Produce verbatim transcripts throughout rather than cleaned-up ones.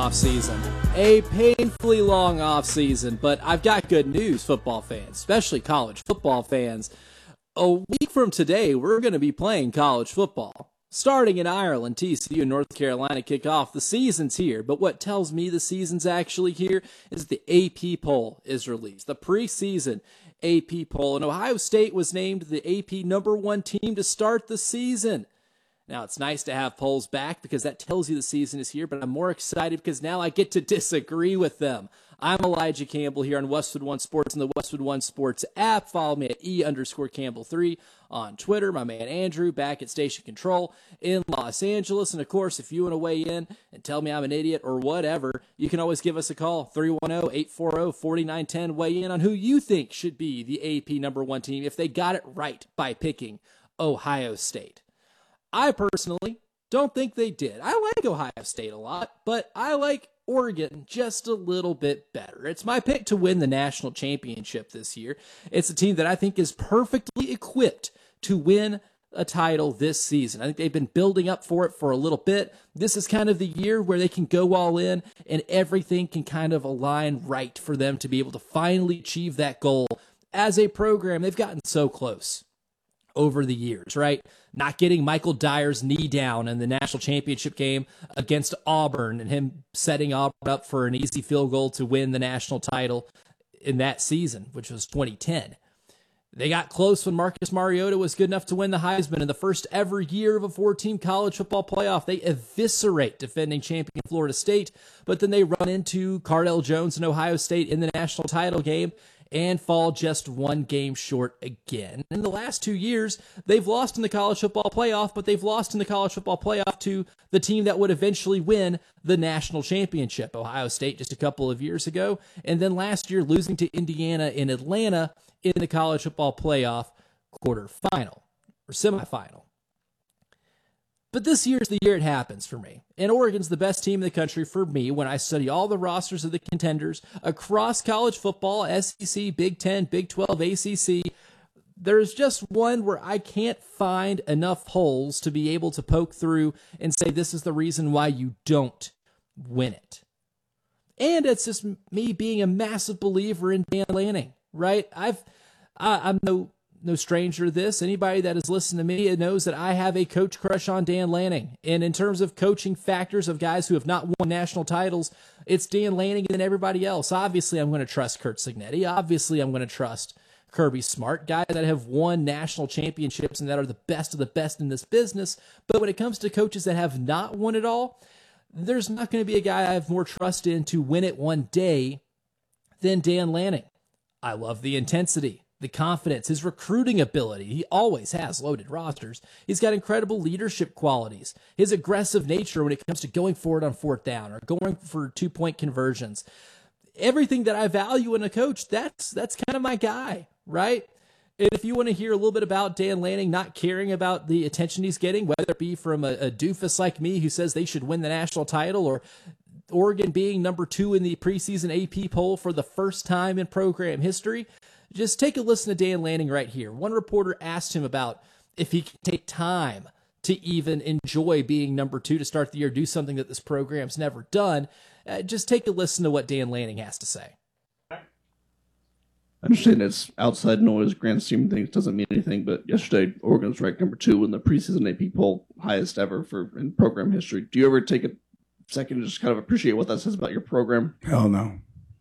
off season. A painfully long off season, but I've got good news, football fans, especially college football fans. A week from today, we're going to be playing college football. Starting in Ireland, T C U and North Carolina kick off. The season's here, but what tells me the season's actually here is the A P poll is released. The preseason A P poll, and Ohio State was named the A P number one team to start the season. Now, it's nice to have polls back because that tells you the season is here, but I'm more excited because now I get to disagree with them. I'm Elijah Campbell here on Westwood One Sports and the Westwood One Sports app. Follow me at E underscore Campbell three on Twitter. My man Andrew back at Station Control in Los Angeles. And of course, if you want to weigh in and tell me I'm an idiot or whatever, you can always give us a call, three one zero, eight four zero, four nine one zero. Weigh in on who you think should be the A P number one team if they got it right by picking Ohio State. I personally don't think they did. I like Ohio State a lot, but I like Oregon just a little bit better. It's my pick to win the national championship this year. It's a team that I think is perfectly equipped to win a title this season. I think they've been building up for it for a little bit. This is kind of the year where they can go all in and everything can kind of align right for them to be able to finally achieve that goal. As a program, they've gotten so close over the years, right? Not getting Michael Dyer's knee down in the national championship game against Auburn and him setting Auburn up for an easy field goal to win the national title in that season, which was twenty ten. They got close when Marcus Mariota was good enough to win the Heisman in the first ever year of a four-team college football playoff. They eviscerate defending champion Florida State, but then they run into Cardale Jones and Ohio State in the national title game and fall just one game short again. In the last two years, they've lost in the college football playoff, but they've lost in the college football playoff to the team that would eventually win the national championship, Ohio State, just a couple of years ago. And then last year, losing to Indiana in Atlanta in the college football playoff quarterfinal or semifinal. But this year's the year it happens for me. And Oregon's the best team in the country for me when I study all the rosters of the contenders across college football, S E C, Big Ten, Big twelve, A C C. There's just one where I can't find enough holes to be able to poke through and say this is the reason why you don't win it. And it's just me being a massive believer in Dan Lanning, right? I've, I, I'm no... No stranger to this. Anybody that has listened to me knows that I have a coach crush on Dan Lanning. And in terms of coaching factors of guys who have not won national titles, it's Dan Lanning and everybody else. Obviously, I'm going to trust Curt Cignetti. Obviously, I'm going to trust Kirby Smart, guys that have won national championships and that are the best of the best in this business. But when it comes to coaches that have not won it all, there's not going to be a guy I have more trust in to win it one day than Dan Lanning. I love the intensity, the confidence, his recruiting ability. He always has loaded rosters. He's got incredible leadership qualities. His aggressive nature when it comes to going forward on fourth down or going for two-point conversions. Everything that I value in a coach, that's that's kind of my guy, right? And if you want to hear a little bit about Dan Lanning not caring about the attention he's getting, whether it be from a, a doofus like me who says they should win the national title, or Oregon being number two in the preseason A P poll for the first time in program history, just take a listen to Dan Lanning right here. One reporter asked him about if he can take time to even enjoy being number two to start the year, do something that this program's never done. Uh, just take a listen to what Dan Lanning has to say. I understand it's outside noise, grand scheme of things doesn't mean anything, but yesterday Oregon was ranked number two in the preseason A P poll, highest ever for in program history. Do you ever take a second to just kind of appreciate what that says about your program? Hell no.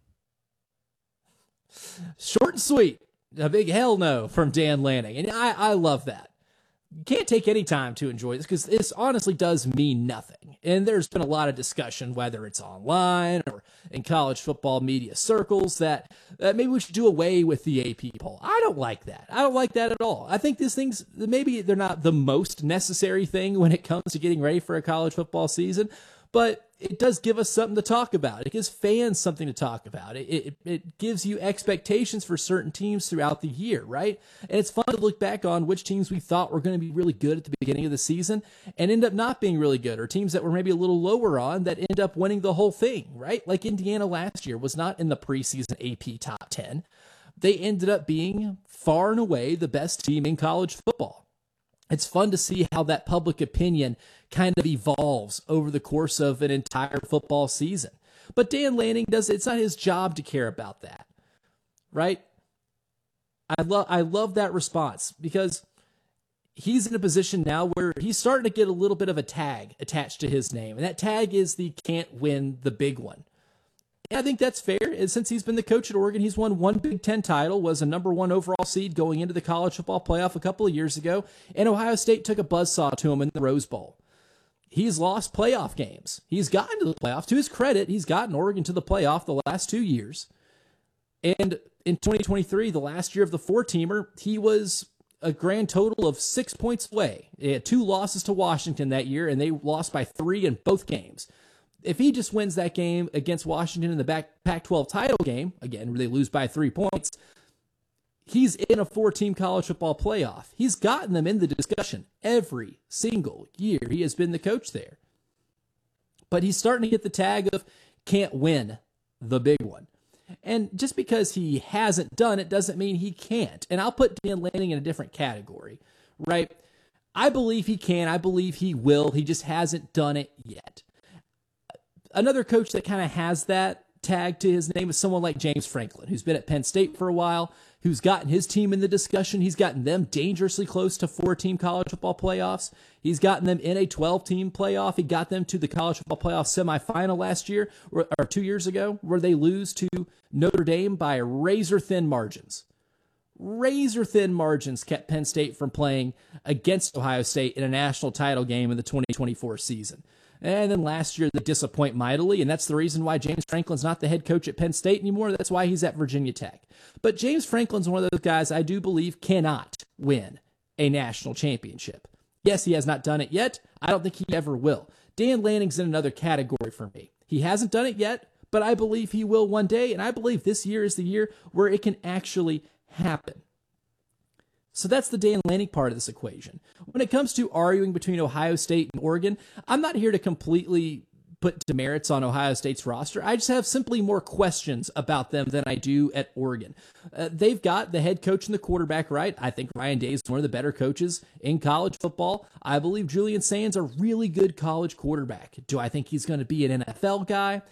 Short and sweet. A big hell no from Dan Lanning. And I, I love that. You can't take any time to enjoy this because this honestly does mean nothing. And there's been a lot of discussion, whether it's online or in college football media circles, that uh, maybe we should do away with the A P poll. I don't like that. I don't like that at all. I think these things, maybe they're not the most necessary thing when it comes to getting ready for a college football season, but it does give us something to talk about. It gives fans something to talk about. It, it it gives you expectations for certain teams throughout the year, right? And it's fun to look back on which teams we thought were going to be really good at the beginning of the season and end up not being really good, or teams that were maybe a little lower on that end up winning the whole thing, right? Like Indiana last year was not in the preseason A P top ten. They ended up being far and away the best team in college football. It's fun to see how that public opinion kind of evolves over the course of an entire football season. But Dan Lanning does, it's not his job to care about that, right? I love, I love that response because he's in a position now where he's starting to get a little bit of a tag attached to his name. And that tag is the can't win the big one. And I think that's fair. And since he's been the coach at Oregon, he's won one Big Ten title, was a number one overall seed going into the college football playoff a couple of years ago. And Ohio State took a buzzsaw to him in the Rose Bowl. He's lost playoff games. He's gotten to the playoff. To his credit, he's gotten Oregon to the playoff the last two years. And in twenty twenty-three, the last year of the four-teamer, he was a grand total of six points away. He had two losses to Washington that year, and they lost by three in both games. If he just wins that game against Washington in the Pac twelve title game, again, they lose by three points, he's in a four-team college football playoff. He's gotten them in the discussion every single year he has been the coach there. But he's starting to get the tag of can't win the big one. And just because he hasn't done it doesn't mean he can't. And I'll put Dan Lanning in a different category, right? I believe he can. I believe he will. He just hasn't done it yet. Another coach that kind of has that tag to his name is someone like James Franklin, who's been at Penn State for a while, who's gotten his team in the discussion. He's gotten them dangerously close to four-team college football playoffs. He's gotten them in a twelve-team playoff. He got them to the college football playoff semifinal last year, or, or two years ago, where they lose to Notre Dame by razor-thin margins. Razor-thin margins kept Penn State from playing against Ohio State in a national title game in the twenty twenty-four season. And then last year, they disappoint mightily, and that's the reason why James Franklin's not the head coach at Penn State anymore. That's why he's at Virginia Tech. But James Franklin's one of those guys I do believe cannot win a national championship. Yes, he has not done it yet. I don't think he ever will. Dan Lanning's in another category for me. He hasn't done it yet, but I believe he will one day, and I believe this year is the year where it can actually happen. So that's the Dan Lanning part of this equation. When it comes to arguing between Ohio State and Oregon, I'm not here to completely put demerits on Ohio State's roster. I just have simply more questions about them than I do at Oregon. Uh, they've got the head coach and the quarterback right. I think Ryan Day is one of the better coaches in college football. I believe Julian Sands a really good college quarterback. Do I think he's going to be an N F L guy?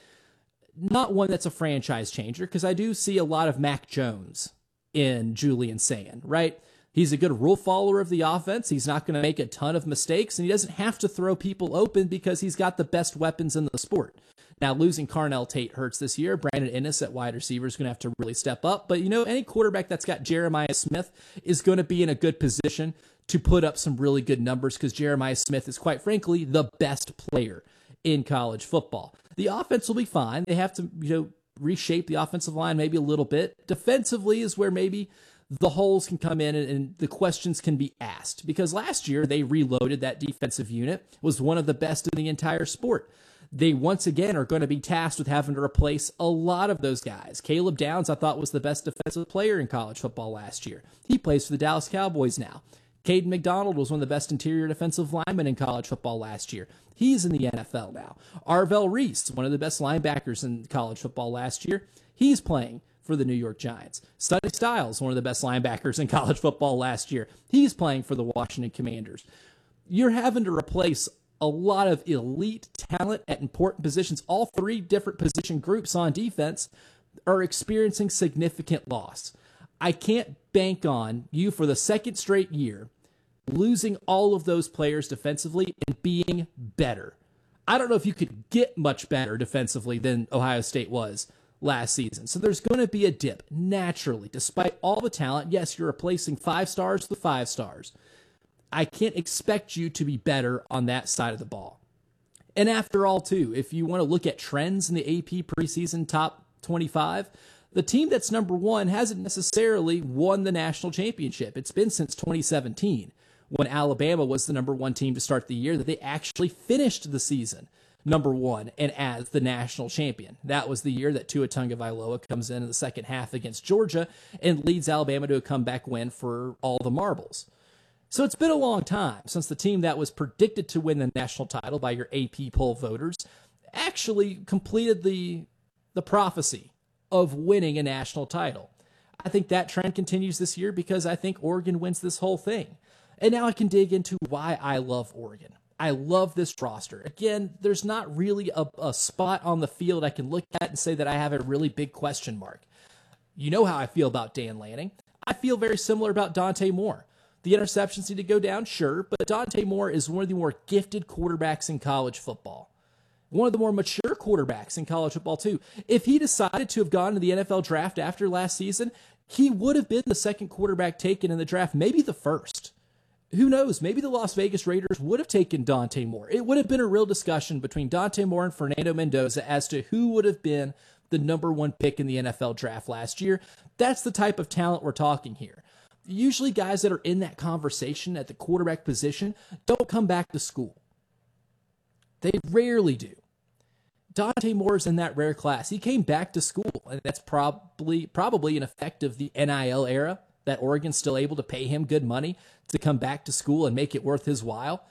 Not one that's a franchise changer, because I do see a lot of Mac Jones in Julian Sands, right? He's a good rule follower of the offense. He's not going to make a ton of mistakes, and he doesn't have to throw people open because he's got the best weapons in the sport. Now, losing Carnell Tate hurts this year. Brandon Inniss at wide receiver is going to have to really step up. But, you know, any quarterback that's got Jeremiah Smith is going to be in a good position to put up some really good numbers, because Jeremiah Smith is, quite frankly, the best player in college football. The offense will be fine. They have to, you know, reshape the offensive line maybe a little bit. Defensively is where maybe the holes can come in and, and the questions can be asked, because last year they reloaded that defensive unit, was one of the best in the entire sport. They once again are going to be tasked with having to replace a lot of those guys. Caleb Downs, I thought, was the best defensive player in college football last year. He plays for the Dallas Cowboys now. Caden McDonald was one of the best interior defensive linemen in college football last year. He's in the N F L now. Arvell Reese, one of the best linebackers in college football last year, he's playing for the New York Giants. Sonny Styles, one of the best linebackers in college football last year, he's playing for the Washington Commanders. You're having to replace a lot of elite talent at important positions. All three different position groups on defense are experiencing significant loss. I can't bank on you for the second straight year losing all of those players defensively and being better. I don't know if you could get much better defensively than Ohio State was last season. So there's going to be a dip naturally, despite all the talent. Yes, you're replacing five stars with five stars. I can't expect you to be better on that side of the ball. And after all, too, if you want to look at trends in the A P preseason top twenty-five, the team that's number one hasn't necessarily won the national championship. It's been since twenty seventeen, when Alabama was the number one team to start the year, that they actually finished the season number one and as the national champion. That was the year that Tua Tagovailoa comes in in the second half against Georgia and leads Alabama to a comeback win for all the marbles. So it's been a long time since the team that was predicted to win the national title by your A P poll voters actually completed the, the prophecy of winning a national title. I think that trend continues this year because I think Oregon wins this whole thing. And now I can dig into why I love Oregon. I love this roster. Again, there's not really a, a spot on the field I can look at and say that I have a really big question mark. You know how I feel about Dan Lanning. I feel very similar about Dante Moore. The interceptions need to go down, sure, but Dante Moore is one of the more gifted quarterbacks in college football. One of the more mature quarterbacks in college football, too. If he decided to have gone to the N F L draft after last season, he would have been the second quarterback taken in the draft, maybe the first. Who knows? Maybe the Las Vegas Raiders would have taken Dante Moore. It would have been a real discussion between Dante Moore and Fernando Mendoza as to who would have been the number one pick in the N F L draft last year. That's the type of talent we're talking here. Usually guys that are in that conversation at the quarterback position don't come back to school. They rarely do. Dante Moore's in that rare class. He came back to school, and that's probably probably an effect of the N I L era, that Oregon's still able to pay him good money to come back to school and make it worth his while.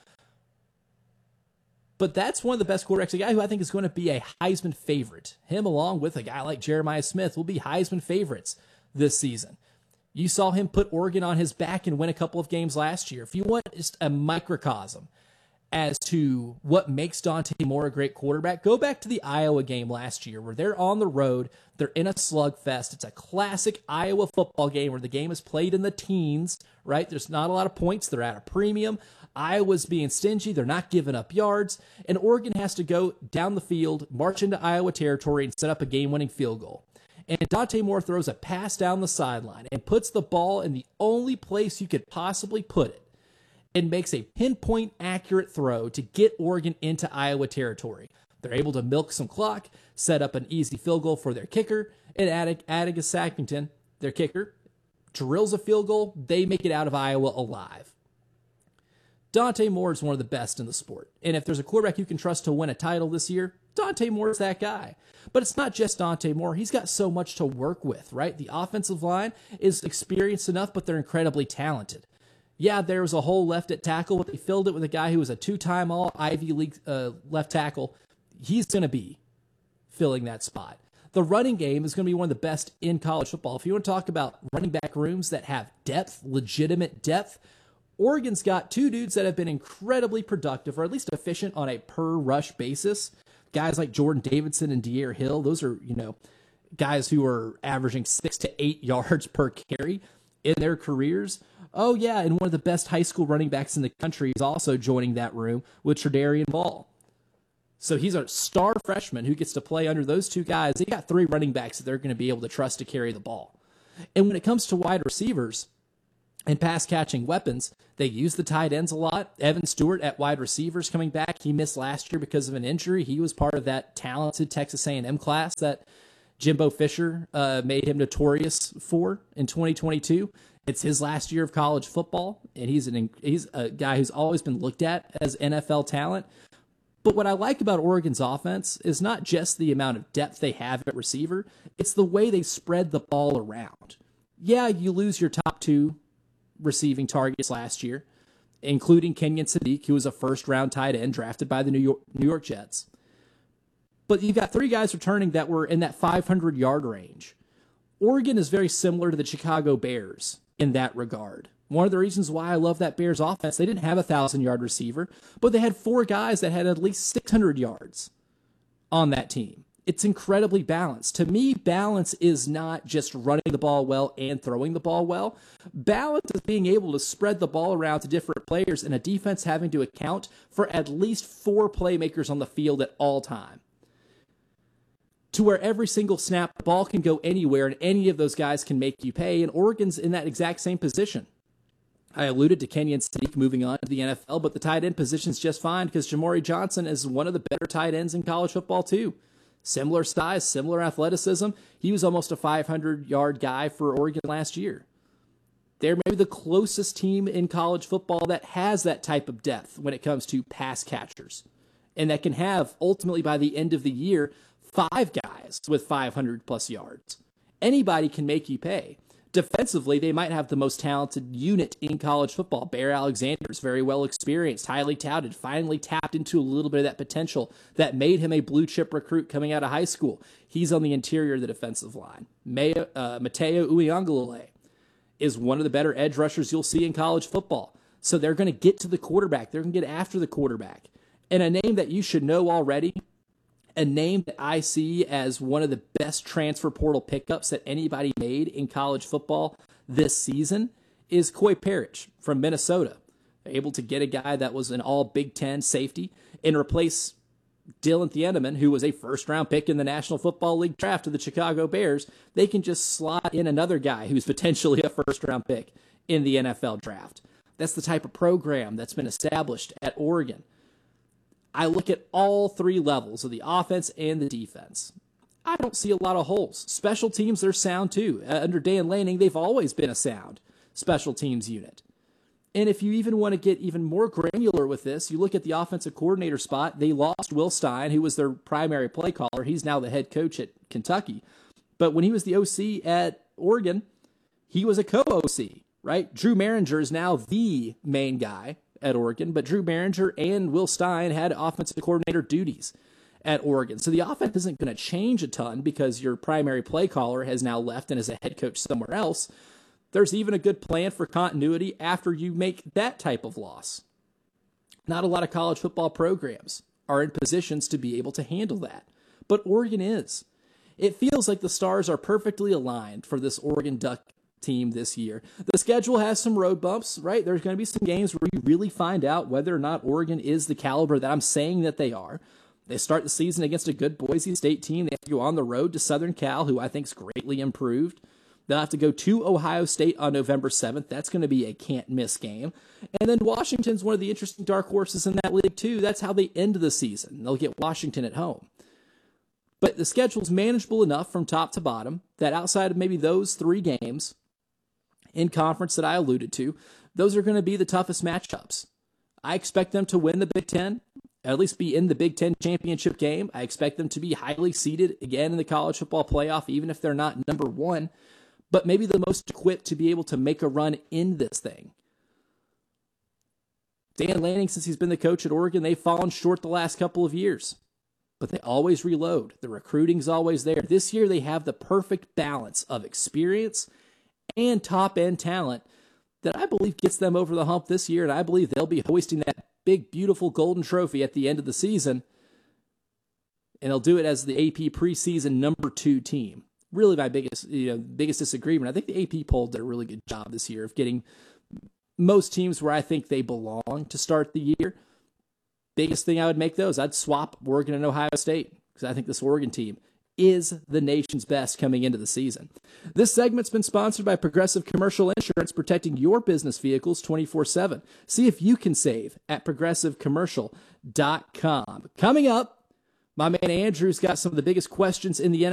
But that's one of the best quarterbacks, a guy who I think is going to be a Heisman favorite. Him along with a guy like Jeremiah Smith will be Heisman favorites this season. You saw him put Oregon on his back and win a couple of games last year. If you want just a microcosm as to what makes Dante Moore a great quarterback, go back to the Iowa game last year where they're on the road, they're in a slugfest. It's a classic Iowa football game where the game is played in the teens, right? There's not a lot of points. They're at a premium. Iowa's being stingy. They're not giving up yards. And Oregon has to go down the field, march into Iowa territory, and set up a game-winning field goal. And Dante Moore throws a pass down the sideline and puts the ball in the only place you could possibly put it, and makes a pinpoint accurate throw to get Oregon into Iowa territory. They're able to milk some clock, set up an easy field goal for their kicker, and Atticus Sackington, their kicker, drills a field goal. They make it out of Iowa alive. Dante Moore is one of the best in the sport. And if there's a quarterback you can trust to win a title this year, Dante Moore is that guy. But it's not just Dante Moore. He's got so much to work with, right? The offensive line is experienced enough, but they're incredibly talented. Yeah, there was a hole left at tackle, but they filled it with a guy who was a two-time All-Ivy League uh, left tackle. He's going to be filling that spot. The running game is going to be one of the best in college football. If you want to talk about running back rooms that have depth, legitimate depth, Oregon's got two dudes that have been incredibly productive, or at least efficient on a per-rush basis. Guys like Jordan Davidson and De'Aaron Hill, those are, you know, guys who are averaging six to eight yards per carry in their careers. Oh, yeah, and one of the best high school running backs in the country is also joining that room with Tredarian Ball. So he's a star freshman who gets to play under those two guys. They got three running backs that they're going to be able to trust to carry the ball. And when it comes to wide receivers and pass-catching weapons, they use the tight ends a lot. Evan Stewart at wide receivers coming back. He missed last year because of an injury. He was part of that talented Texas A and M class that Jimbo Fisher uh, made him notorious for in twenty twenty-two. It's his last year of college football, and he's an he's a guy who's always been looked at as N F L talent. But what I like about Oregon's offense is not just the amount of depth they have at receiver, it's the way they spread the ball around. Yeah, you lose your top two receiving targets last year, including Kenyon Sadiq, who was a first-round tight end drafted by the New York, New York Jets. But you've got three guys returning that were in that five hundred yard range. Oregon is very similar to the Chicago Bears in that regard. One of the reasons why I love that Bears offense, they didn't have a one thousand yard receiver, but they had four guys that had at least six hundred yards on that team. It's incredibly balanced. To me, balance is not just running the ball well and throwing the ball well. Balance is being able to spread the ball around to different players and a defense having to account for at least four playmakers on the field at all time, to where every single snap, the ball can go anywhere and any of those guys can make you pay, and Oregon's in that exact same position. I alluded to Kenyon Sadiq moving on to the N F L, but the tight end position's just fine because Jamori Johnson is one of the better tight ends in college football too. Similar size, similar athleticism. He was almost a five hundred yard guy for Oregon last year. They're maybe the closest team in college football that has that type of depth when it comes to pass catchers, and that can have, ultimately by the end of the year, five guys with five hundred plus yards. Anybody can make you pay. Defensively, they might have the most talented unit in college football. Bear Alexander is very well experienced, highly touted, finally tapped into a little bit of that potential that made him a blue-chip recruit coming out of high school. He's on the interior of the defensive line. May, uh, Mateo Uiagalelei is one of the better edge rushers you'll see in college football. So they're going to get to the quarterback. They're going to get after the quarterback. And a name that you should know already, a name that I see as one of the best transfer portal pickups that anybody made in college football this season, is Coy Parrish from Minnesota. They're able to get a guy that was an all Big Ten safety and replace Dylan Thieneman, who was a first-round pick in the National Football League draft of the Chicago Bears. They can just slot in another guy who's potentially a first-round pick in the N F L draft. That's the type of program that's been established at Oregon. I look at all three levels of the offense and the defense. I don't see a lot of holes. Special teams, they're sound too. Uh, under Dan Lanning, they've always been a sound special teams unit. And if you even want to get even more granular with this, you look at the offensive coordinator spot. They lost Will Stein, who was their primary play caller. He's now the head coach at Kentucky. But when he was the O C at Oregon, he was a co-O C, right? Drew Maringer is now the main guy at Oregon, but Drew Maringer and Will Stein had offensive coordinator duties at Oregon. So the offense isn't going to change a ton because your primary play caller has now left and is a head coach somewhere else. There's even a good plan for continuity after you make that type of loss. Not a lot of college football programs are in positions to be able to handle that, but Oregon is. It feels like the stars are perfectly aligned for this Oregon Duck team this year. The schedule has some road bumps, right? There's going to be some games where you really find out whether or not Oregon is the caliber that I'm saying that they are. They start the season against a good Boise State team. They have to go on the road to Southern Cal, who I think is greatly improved. They'll have to go to Ohio State on November seventh. That's going to be a can't-miss game. And then Washington's one of the interesting dark horses in that league, too. That's how they end the season. They'll get Washington at home. But the schedule's manageable enough from top to bottom that outside of maybe those three games in conference that I alluded to, those are going to be the toughest matchups. I expect them to win the Big Ten, at least be in the Big Ten championship game. I expect them to be highly seeded again in the college football playoff, even if they're not number one, but maybe the most equipped to be able to make a run in this thing. Dan Lanning, since he's been the coach at Oregon, they've fallen short the last couple of years, but they always reload. The recruiting's always there. This year they have the perfect balance of experience and top-end talent that I believe gets them over the hump this year, and I believe they'll be hoisting that big, beautiful golden trophy at the end of the season, and they'll do it as the A P preseason number two team. Really my biggest, you know, biggest disagreement. I think the A P poll did a really good job this year of getting most teams where I think they belong to start the year. Biggest thing I would make those, I'd swap Oregon and Ohio State because I think this Oregon team is the nation's best coming into the season. This segment's been sponsored by Progressive Commercial Insurance, protecting your business vehicles twenty-four seven. See if you can save at progressive commercial dot com. Coming up, my man Andrew's got some of the biggest questions in the N